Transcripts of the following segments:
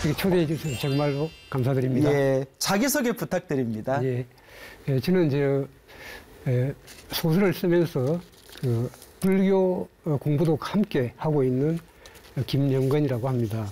이렇게 초대해 주셔서 정말로 감사드립니다. 예, 자기소개 부탁드립니다. 예, 저는 이제 소설을 쓰면서 그 불교 공부도 함께 하고 있는 김영건이라고 합니다.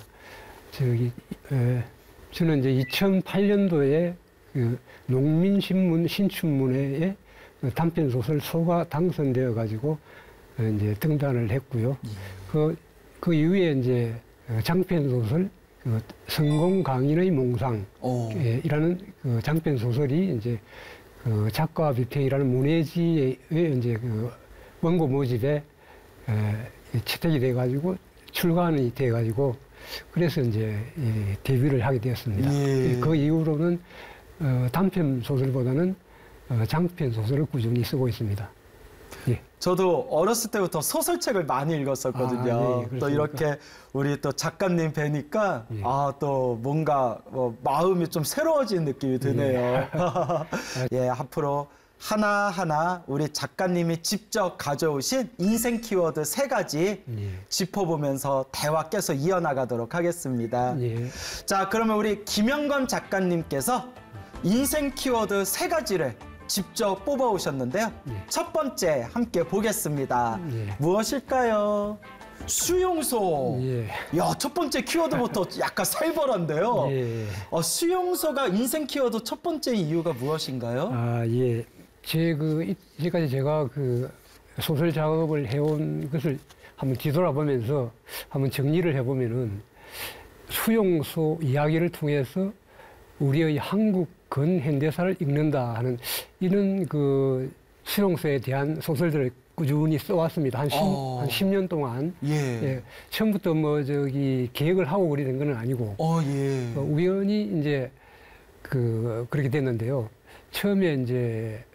저는 이제 2008년도에 그 농민신문 신춘문회에 단편 소설 소가 당선되어 가지고 이제 등단을 했고요. 그 이후에 이제 장편 소설 성공 강인의 몽상 이라는 그 장편 소설이 이제 그 작가 비평이라는 문예지의 이제 그 원고 모집에 채택이 돼 가지고 출간이 돼 가지고 그래서 이제 데뷔를 하게 되었습니다. 예. 그 이후로는 단편 소설보다는 장편 소설을 꾸준히 쓰고 있습니다. 예. 저도 어렸을 때부터 소설책을 많이 읽었었거든요. 예, 또 이렇게 우리 또 작가님 뵈니까 예. 또 뭔가 마음이 좀 새로워진 느낌이 드네요. 예, 앞으로 하나하나 우리 작가님이 직접 가져오신 인생 키워드 3가지 짚어보면서 대화 계속 이어나가도록 하겠습니다. 예. 자, 그러면 우리 김영건 작가님께서 인생 키워드 3가지를 직접 뽑아오셨는데요. 첫 번째 함께 보겠습니다. 무엇일까요? 수용소. 야, 첫 번째 키워드부터 약간 살벌한데요. 수용소가 인생 키워드 첫 번째 이유가 무엇인가요? 예. 이제까지 제가 그 소설 작업을 해온 것을 한번 뒤돌아보면서 한번 정리를 해보면은 수용소 이야기를 통해서 우리의 한국 근현대사를 읽는다 하는 이런 그 수용소에 대한 소설들을 꾸준히 써왔습니다. 한 10년 동안. 처음부터 계획을 하고 그리는 건 아니고. 우연히 이제 그렇게 됐는데요. 처음에 이제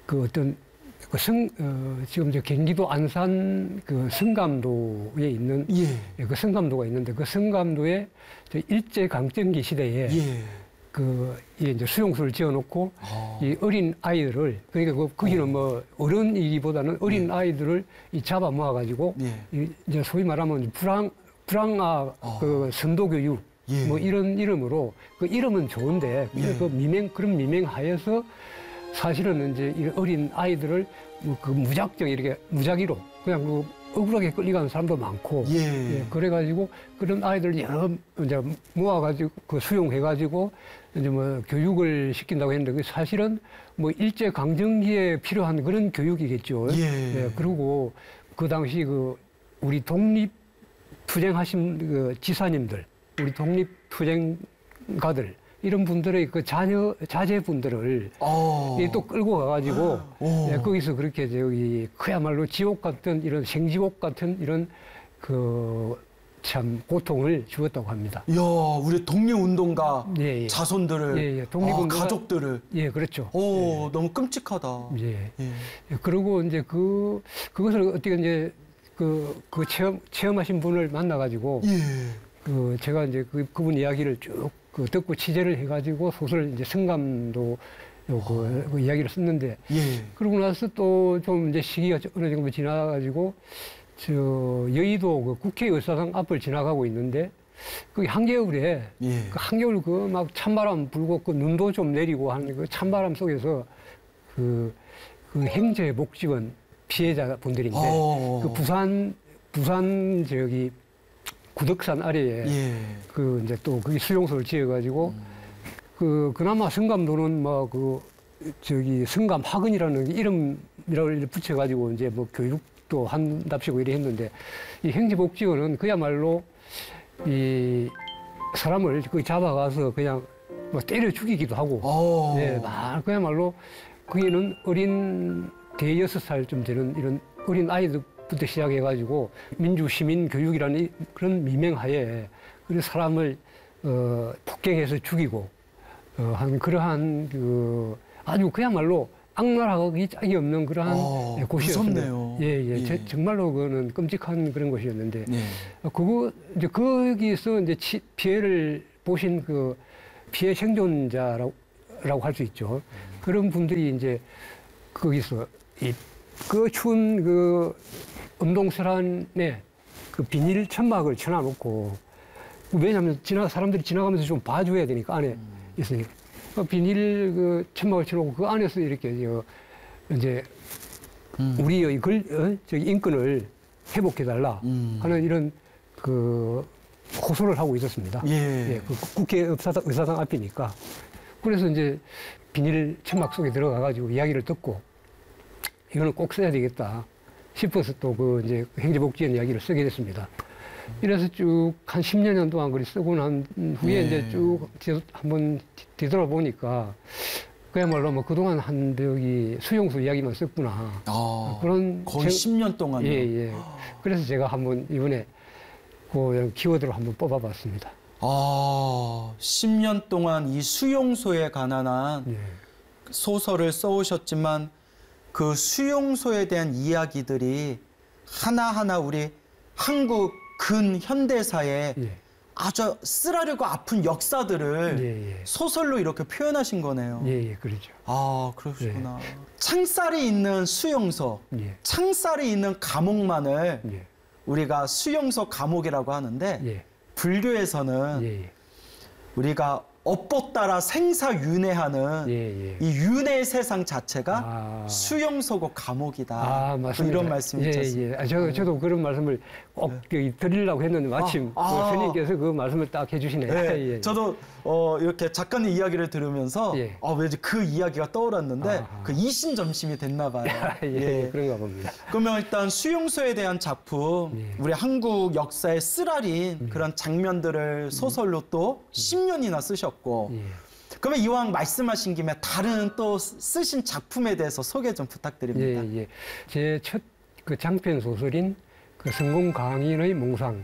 지금 경기도 안산 성감도에 있는 그 성감도가 있는데 그 성감도에 일제강점기 시대에 이제 수용소를 지어놓고 이 어린 아이들을 그러니까 거기는 어른이기보다는 어린 아이들을 잡아 모아가지고 이제 소위 말하면 불황아 선도교육 이런 이름으로 그 이름은 좋은데 그런 미명하에서 사실은 이제 이 어린 아이들을 무작위로 그냥 억울하게 끌려가는 사람도 많고 그래가지고 그런 아이들 여러 이제 모아가지고 수용해가지고 이제 교육을 시킨다고 했는데 그 사실은 일제 강점기에 필요한 그런 교육이겠죠. 그리고 그 당시 우리 독립 투쟁하신 지사님들, 우리 독립 투쟁가들 이런 분들의 자제분들을 또 끌고 가가지고 거기서 그렇게 그야말로 지옥 같은 이런 생지옥 같은 이런 참 고통을 주었다고 합니다. 이야, 우리 독립운동가 자손들을, 가족들을. 그렇죠. 너무 끔찍하다. 그리고 이제 그것을 어떻게 이제 체험하신 분을 만나가지고 제가 이제 그분 이야기를 쭉 듣고 취재를 해가지고 소설 이제 성감도 그 이야기를 썼는데 그러고 나서 또 좀 이제 시기가 어느 정도 지나가지고 여의도 국회의사당 앞을 지나가고 있는데 그 한겨울에 한겨울 막 찬바람 불고 눈도 좀 내리고 하는 그 찬바람 속에서 그 행제 복지원 피해자분들인데 부산 구덕산 아래에 이제 또 거기 수용소를 지어가지고 그나마 성감도는 성감학원이라는 이름을 붙여가지고 이제 교육도 한답시고 이래 했는데 이 행지복지원은 그야말로 이 사람을 잡아가서 그냥 때려 죽이기도 하고 그야말로 거기는 어린 대여섯 살쯤 되는 이런 어린 아이들부터 시작해가지고 민주시민 교육이라는 그런 미명하에 그런 사람을 폭행해서 죽이고 한 그러한 아주 그야말로 악랄하기 짝이 없는 그러한 곳이었습니다. 무섭네요. 정말로 그거는 끔찍한 그런 곳이었는데 이제 거기서 이제 피해를 보신 피해 생존자라고 할 수 있죠. 그런 분들이 이제 거기서 추운 운동설안에 비닐 천막을 쳐놔놓고 왜냐하면 사람들이 지나가면서 좀 봐줘야 되니까 안에 있으니까. 비닐 그 천막을 쳐놓고 그 안에서 이렇게 이제 우리의 저기 인권을 회복해달라 하는 이런 그 호소를 하고 있었습니다. 예, 그 국회 의사당 앞이니까. 그래서 이제 비닐 천막 속에 들어가가지고 이야기를 듣고 이거는 꼭 써야 되겠다 싶어서 또 그 이제 행정복지원 이야기를 쓰게 됐습니다. 이래서 쭉 한 10년 동안 그리 쓰고 난 후에 이제 쭉 한번 뒤돌아보니까 그야말로 뭐 그동안 한 벽이 수용소 이야기만 썼구나. 그런 거의 10년 동안요. 예. 그래서 제가 한번 이번에 그 키워드로 한번 뽑아봤습니다. 10년 동안 이 수용소에 관한 소설을 써오셨지만 그 수용소에 대한 이야기들이 하나하나 우리 한국 근현대사에 아주 쓰라리고 아픈 역사들을 소설로 이렇게 표현하신 거네요. 예, 그렇죠. 그러시구나. 창살이 있는 수용소, 창살이 있는 감옥만을 우리가 수용소 감옥이라고 하는데 불교에서는 우리가 업보 따라 생사윤회하는 이 윤회 세상 자체가 수용소고 감옥이다. 맞습니다. 이런 말씀이 있었습니다. 저도 그런 말씀을 꼭 드리려고 했는데 마침 스님께서 그 말씀을 딱 해주시네. 저도 이렇게 작가님 이야기를 들으면서 왠지 그 이야기가 떠올랐는데 그 이신점심이 됐나 봐요. 그런가 봅니다. 그러면 일단 수용소에 대한 작품, 우리 한국 역사에 쓰라린 그런 장면들을 소설로 또 10년이나 쓰셨고 그러면 이왕 말씀하신 김에 다른 또 쓰신 작품에 대해서 소개 좀 부탁드립니다. 제 첫 그 장편 소설인 그 성공 강인의 몽상,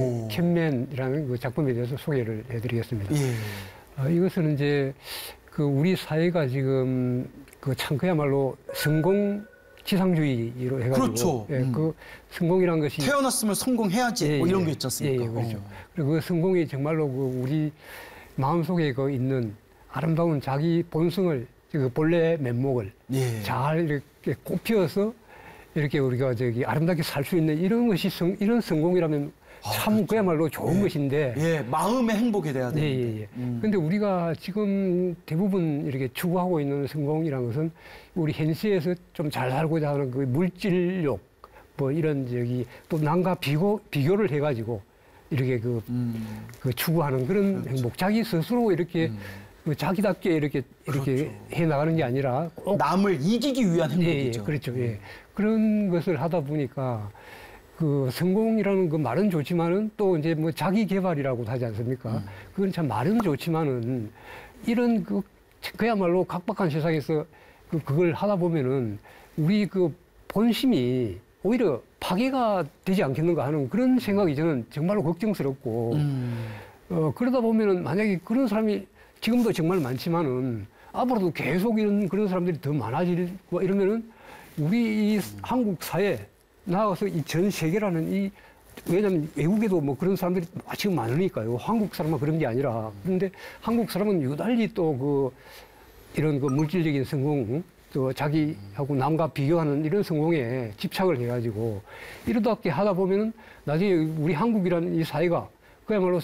캔맨이라는 그 작품에 대해서 소개를 해드리겠습니다. 이것은 이제 그 우리 사회가 지금 그 참 그야말로 성공 지상주의로 해가지고, 그렇죠. 그 성공이란 것이 태어났으면 성공해야지 뭐 이런 게 있지 않습니까? 그렇죠. 그리고 그 성공이 정말로 그 우리 마음속에 그 있는 아름다운 자기 본성을 그 본래 면목을 잘 이렇게 꽃피워서 이렇게 우리가 저기 아름답게 살 수 있는 이런 것이 이런 성공이라면 참 그렇죠. 그야말로 좋은 것인데 마음의 행복이 돼야 되는데. 근데 우리가 지금 대부분 이렇게 추구하고 있는 성공이라는 것은 우리 현시에서 좀 잘 살고자 하는 그 물질욕 뭐 이런 저기 또 남과 비교를 해가지고 이렇게 그 추구하는 그런 그렇죠. 행복, 자기 스스로 이렇게 자기답게 이렇게 그렇죠. 해 나가는 게 아니라 꼭 남을 이기기 위한 행복이죠. 그렇죠. 그런 것을 하다 보니까 그 성공이라는 그 말은 좋지만은 또 이제 뭐 자기 개발이라고도 하지 않습니까? 그건 참 말은 좋지만은 이런 그야말로 각박한 세상에서 그걸 하다 보면은 우리 그 본심이 오히려 파괴가 되지 않겠는가 하는 그런 생각이 저는 정말로 걱정스럽고, 그러다 보면은 만약에 그런 사람이 지금도 정말 많지만은 앞으로도 계속 그런 사람들이 더 많아지고 이러면은 우리 이 한국 사회, 나아가서 이 전 세계라는 왜냐면 외국에도 뭐 그런 사람들이 지금 많으니까요. 한국 사람만 그런 게 아니라. 그런데 한국 사람은 유달리 또 이런 물질적인 성공, 또 자기하고 남과 비교하는 이런 성공에 집착을 해가지고 이러다게 하다 보면은 나중에 우리 한국이라는 이 사회가 그야말로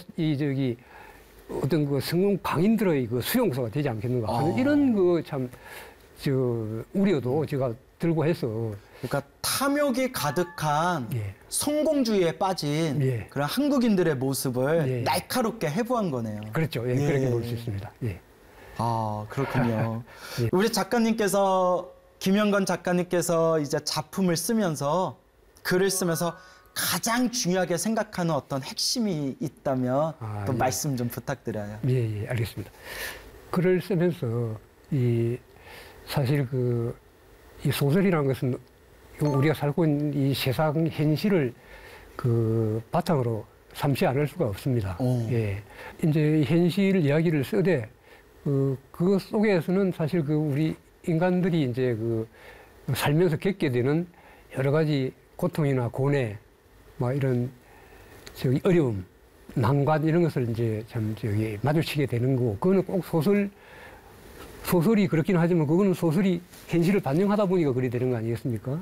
어떤 성공 강인들의 수용소가 되지 않겠는가 하는 이런 참 우려도 제가 들고 해서. 그러니까 탐욕이 가득한 성공주의에 빠진 그런 한국인들의 모습을 날카롭게 해부한 거네요. 그렇죠. 그렇게 볼 수 있습니다. 그렇군요. 우리 작가님께서, 김영건 작가님께서 이제 작품을 쓰면서, 글을 쓰면서 가장 중요하게 생각하는 어떤 핵심이 있다면 또 말씀 좀 부탁드려요. 알겠습니다. 글을 쓰면서 사실 이 소설이라는 것은 우리가 살고 있는 이 세상 현실을 바탕으로 삼지 않을 수가 없습니다. 이제 현실 이야기를 쓰되 그 속에서는 사실 우리 인간들이 이제 살면서 겪게 되는 여러 가지 고통이나 고뇌, 뭐 이런 어려움, 난관 이런 것을 이제 참 마주치게 되는 거고, 그거는 꼭 소설이 그렇긴 하지만 그거는 소설이 현실을 반영하다 보니까 그리 되는 거 아니겠습니까?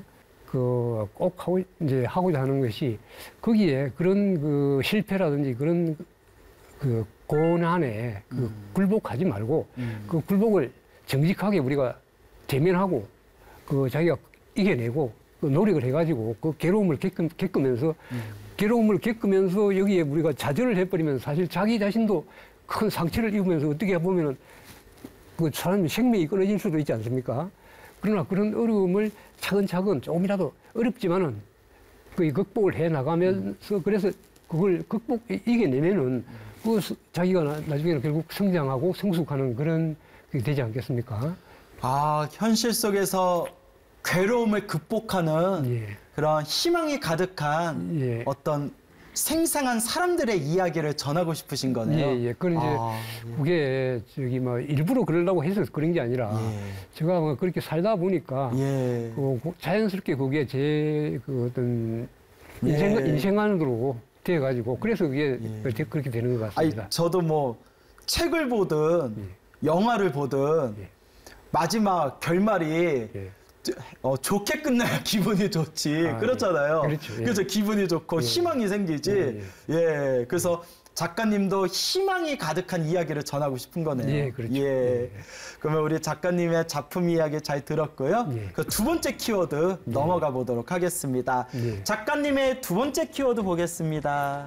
꼭 하고자 하는 것이 거기에 그런 실패라든지 그런 그 고난에 그 굴복하지 말고 그 굴복을 정직하게 우리가 대면하고 그 자기가 이겨내고 그 노력을 해가지고 그 괴로움을 겪으면서 괴로움을 겪으면서 여기에 우리가 좌절을 해버리면 사실 자기 자신도 큰 상처를 입으면서 어떻게 보면은 그 사람이 생명이 끊어질 수도 있지 않습니까? 그러나 그런 어려움을 차근차근 조금이라도 어렵지만은 그 극복을 해 나가면서 그래서 그걸 이겨내면은 그 자기가 나중에는 결국 성장하고 성숙하는 그런 게 되지 않겠습니까? 아, 현실 속에서 괴로움을 극복하는 예. 그런 희망이 가득한 예. 어떤 생생한 사람들의 이야기를 전하고 싶으신 거네요. 예, 예. 그건 이제 그게 저기 뭐 일부러 그러려고 해서 그런 게 아니라 제가 뭐 그렇게 살다 보니까 자연스럽게 그게 제 그 어떤 인생 안으로 돼가지고 그래서 그게 그렇게 되는 것 같습니다. 아니, 저도 뭐 책을 보든 영화를 보든 마지막 결말이 좋게 끝나야 기분이 좋지. 그렇잖아요. 그렇죠. 그래서 기분이 좋고 희망이 생기지. 예. 그래서 작가님도 희망이 가득한 이야기를 전하고 싶은 거네요. 예, 그렇죠. 예. 그러면 우리 작가님의 작품 이야기 잘 들었고요. 그 두 번째 키워드 넘어가 보도록 하겠습니다. 작가님의 두 번째 키워드 보겠습니다.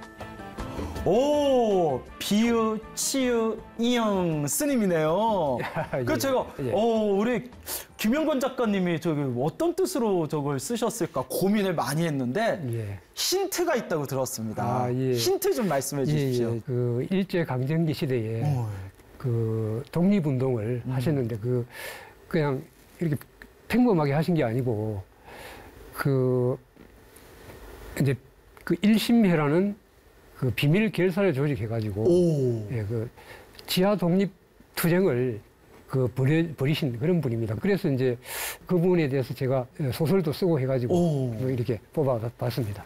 오, 비유, 치유, 이응 스님이네요. 그 제가 우리 김영건 작가님이 저기 어떤 뜻으로 저걸 쓰셨을까 고민을 많이 했는데 힌트가 있다고 들었습니다. 힌트 좀 말씀해 주십시오. 그 일제 강점기 시대에 그 독립운동을 하셨는데 그냥 이렇게 평범하게 하신 게 아니고 그 이제 그 일심회라는 그 비밀 결사를 조직해가지고 그 지하 독립 투쟁을 벌이신 그런 분입니다. 그래서 이제 그 부분에 대해서 제가 소설도 쓰고 해가지고 이렇게 뽑아봤습니다.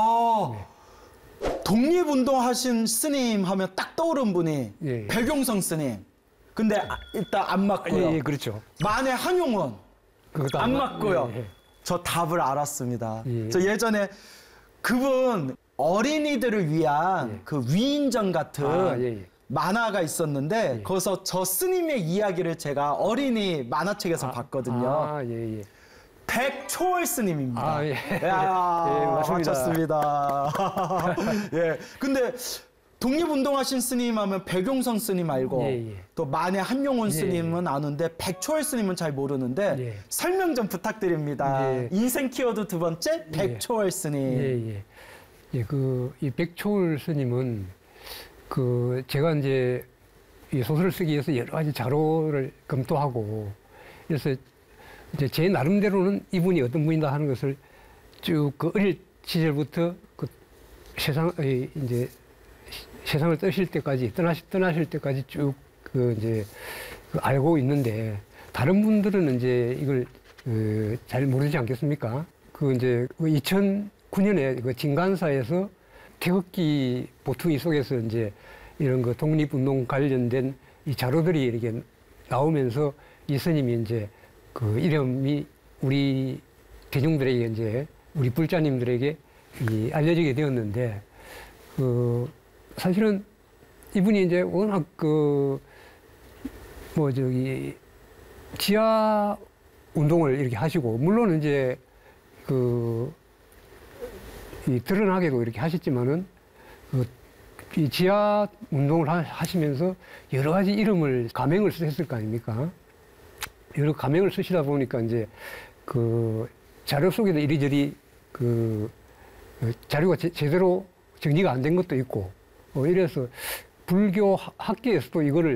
독립운동 하신 스님 하면 딱 떠오른 분이 백용성 스님. 근데 일단 안 맞고요. 그렇죠. 만해 한용운 안 맞고요. 저 답을 알았습니다. 저 예전에 그분 어린이들을 위한 그 위인전 같은 만화가 있었는데 거기서 저 스님의 이야기를 제가 어린이 만화책에서 봤거든요. 백초월 스님입니다. 맞습니다. 맞췄습니다. 근데 독립운동하신 스님 하면 백용성 스님 알고 또 만해 한용운 스님은 아는데 백초월 스님은 잘 모르는데 설명 좀 부탁드립니다. 인생 키워드 두 번째 백초월 스님. 이 백초월 스님은 제가 이제 이 소설을 쓰기 위해서 여러 가지 자료를 검토하고 그래서 이제 제 나름대로는 이분이 어떤 분이다 하는 것을 쭉 어릴 시절부터 세상을 떠실 때까지 떠나실 때까지 쭉 알고 있는데 다른 분들은 이제 이걸 잘 모르지 않겠습니까? 2009년에 그 진간사에서 태극기 보퉁이 속에서 이제 이런 그 독립운동 관련된 이 자료들이 이렇게 나오면서 이 스님이 이제 그 이름이 우리 대중들에게 이제 우리 불자님들에게 알려지게 되었는데 사실은 이분이 이제 워낙 지하 운동을 이렇게 하시고 물론 이제 드러나게도 이렇게 하셨지만은 이 지하 운동을 하시면서 여러 가지 가명을 쓰셨을 거 아닙니까? 여러 가명을 쓰시다 보니까 이제 자료 속에도 이리저리 자료가 제대로 정리가 안 된 것도 있고 이래서 불교 학계에서도 이거를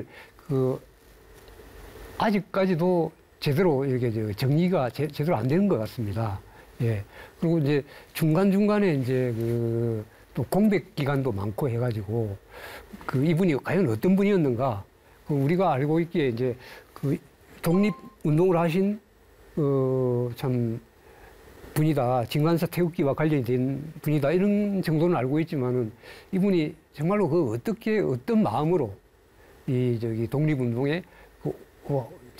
아직까지도 제대로 이렇게 정리가 제대로 안 되는 것 같습니다. 그리고 이제 중간중간에 이제 또 공백 기간도 많고 해가지고 이분이 과연 어떤 분이었는가 우리가 알고 있기에 이제 독립운동을 하신 참 분이다. 진간사 태극기와 관련이 된 분이다. 이런 정도는 알고 있지만은 이분이 정말로 어떤 마음으로 독립운동에